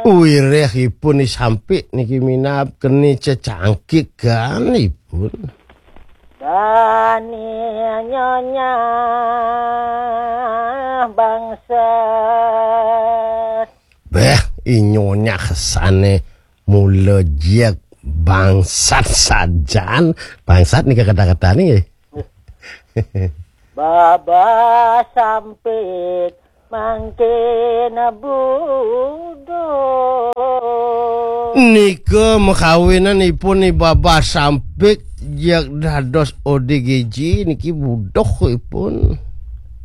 Wirehipun sampai niki minap keni cecangkik ganipun. Dani nyonya bangsat. Beh, inyonya kesane mula jek bangsat sajan. Bangsat nih kata-kata nih. Baba sampit mangkin budo. Nika makawinanipun ni Baba sampik jak dados ODGJ niki budoh ipun.